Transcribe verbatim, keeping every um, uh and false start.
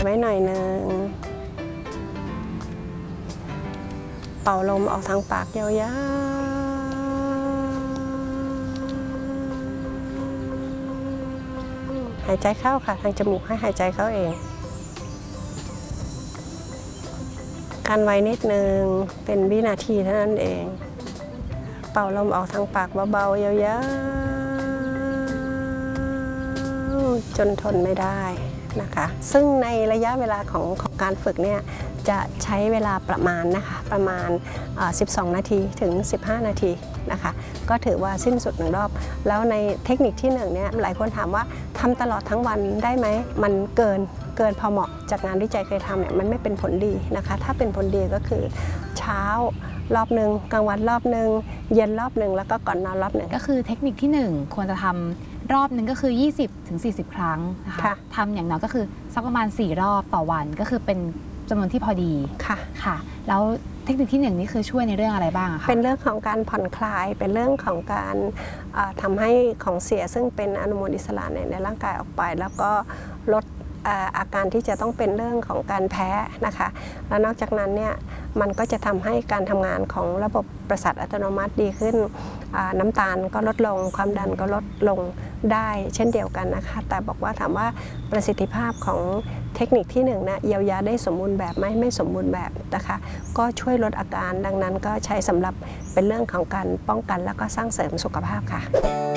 ไว้หน่อยนึงเป่าลมออกทางปากยาวๆหายใจเข้าค่ะทางจมูกให้หายใจเข้าเองกันไว้นิดนึงเป็นวินาทีเท่านั้นเองเป่าลมออกทางปากเบาๆยาวๆจนทนไม่ได้นะคะซึ่งในระยะเวลาของของการฝึกเนี่ยจะใช้เวลาประมาณนะคะประมาณสิบสองนาทีถึงสิบห้านาทีนะคะก็ถือว่าสิ้นสุดหนึ่งรอบแล้วในเทคนิคที่หนึ่งเนี่ยหลายคนถามว่าทำตลอดทั้งวันได้ไหมมันเกินเกินพอเหมาะจากงานวิจัยเคยทำเนี่ยมันไม่เป็นผลดีนะคะถ้าเป็นผลดีก็คือเช้ารอบหนึ่งกลางวันรอบหนึ่งเย็นรอบหนึ่งแล้วก็ก่อนนอนรอบหนึ่งก็คือเทคนิคที่หนึ่งควรจะทำรอบหนึ่งก็คือ ยี่สิบถึงสี่สิบ ครั้งนะคะทำอย่างน้อยก็คือสักประมาณสี่รอบต่อวันก็คือเป็นจำนวนที่พอดีค่ะค่ะแล้วเทคนิคที่หนึ่งนี่คือช่วยในเรื่องอะไรบ้างคะเป็นเรื่องของการผ่อนคลายเป็นเรื่องของการทำให้ของเสียซึ่งเป็นอนุมูลอิสระในร่างกายออกไปแล้วก็ลดอาการที่จะต้องเป็นเรื่องของการแพ้นะคะแล้วนอกจากนั้นเนี่ยมันก็จะทำให้การทำงานของระบบประสาทอัตโนมัติดีขึ้นน้ำตาลก็ลดลงความดันก็ลดลงได้เช่นเดียวกันนะคะแต่บอกว่าถามว่าประสิทธิภาพของเทคนิคที่หนึ่งนะเยียวยาได้สมบูรณ์แบบไหมไม่สมบูรณ์แบบนะคะก็ช่วยลดอาการดังนั้นก็ใช้สำหรับเป็นเรื่องของการป้องกันแล้วก็สร้างเสริมสุขภาพค่ะ